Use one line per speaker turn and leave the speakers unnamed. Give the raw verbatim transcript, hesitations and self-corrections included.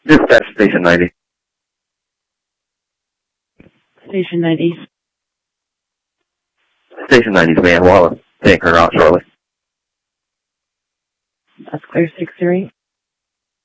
Dispatch Station ninety.
Station ninety.
Station ninety's man Wallace. Take her out shortly.
That's clear six three.